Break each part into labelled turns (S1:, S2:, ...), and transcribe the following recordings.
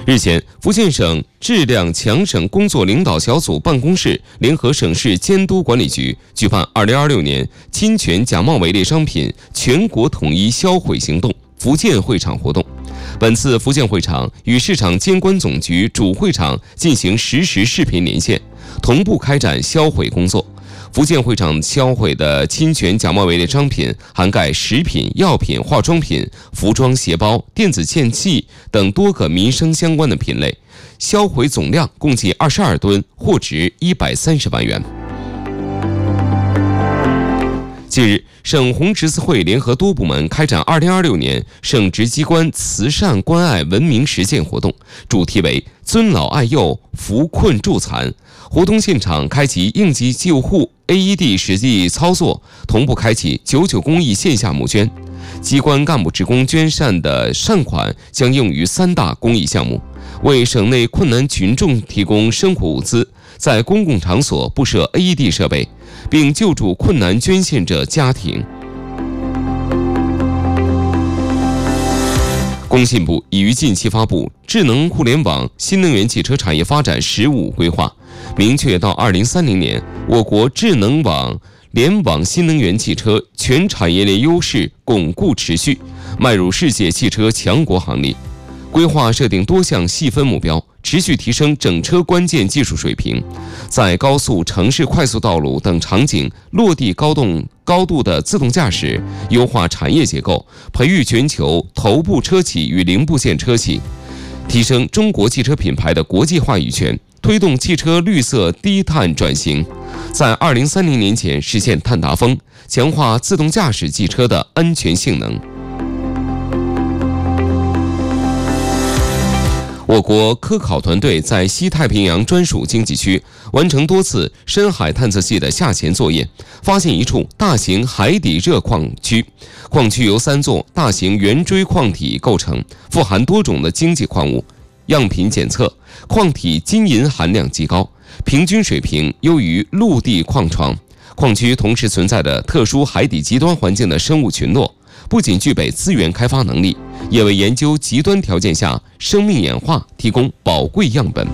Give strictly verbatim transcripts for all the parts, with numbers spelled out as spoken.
S1: 日前，福建省质量强省工作领导小组办公室联合省市监督管理局举办二零二六年侵权假冒伪劣商品全国统一销毁行动福建会场活动。本次福建会场与市场监管总局主会场进行实时视频连线，同步开展销毁工作。福建会场销毁的侵权假冒伪劣商品涵盖食品、药品、化妆品、服装、鞋包、电子电器等多个民生相关的品类，销毁总量共计二十二吨，货值一百三十万元。近日，省红十字会联合多部门开展二零二六年省直机关慈善关爱文明实践活动，主题为尊老爱幼、扶困助残。活动现场开启应急救护 A E D 实际操作，同步开启九九公益线下募捐。机关干部职工捐善的善款将用于三大公益项目：为省内困难群众提供生活物资，在公共场所布设 A E D 设备，并救助困难捐献者家庭。工信部已于近期发布《智能互联网新能源汽车产业发展“十五”规划》，明确到二零三零年，我国智能网联网新能源汽车全产业链优势巩固持续，迈入世界汽车强国行列。规划设定多项细分目标，持续提升整车关键技术水平，在高速、城市快速道路等场景落地高动高度的自动驾驶，优化产业结构，培育全球头部车企与零部件车企，提升中国汽车品牌的国际话语权，推动汽车绿色低碳转型，在二零三零年前实现碳达峰，强化自动驾驶汽车的安全性能。我国科考团队在西太平洋专属经济区完成多次深海探测器的下潜作业，发现一处大型海底热矿区。矿区由三座大型圆锥矿体构成，富含多种的经济矿物。样品检测，矿体金银含量极高，平均水平优于陆地矿床。矿区同时存在着特殊海底极端环境的生物群落，不仅具备资源开发能力，也为研究极端条件下生命演化提供宝贵样本。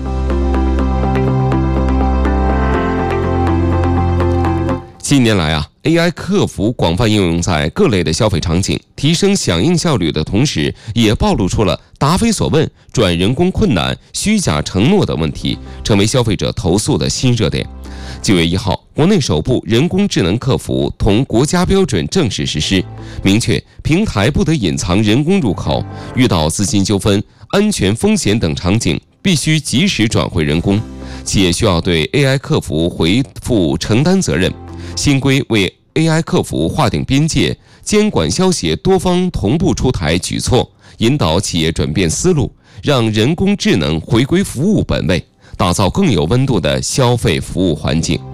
S1: 近年来啊 ，A I 客服广泛应用在各类的消费场景，提升响应效率的同时，也暴露出了答非所问、转人工困难、虚假承诺等问题，成为消费者投诉的新热点。九月一号，国内首部人工智能客服同国家标准正式实施，明确平台不得隐藏人工入口，遇到资金纠纷、安全风险等场景，必须及时转回人工，企业需要对 A I 客服回复承担责任。新规为 A I 客服划定边界，监管消协多方同步出台举措，引导企业转变思路，让人工智能回归服务本位，打造更有温度的消费服务环境。